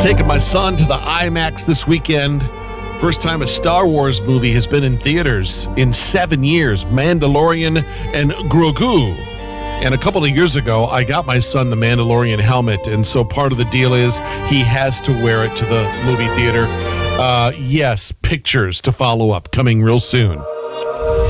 Taking my son to the IMAX this weekend. First time a Star Wars movie has been in theaters in 7 years. Mandalorian and Grogu. And a couple of years ago, I got my son the Mandalorian helmet. And so part of the deal is he has to wear it to the movie theater. Yes, pictures to follow up coming real soon.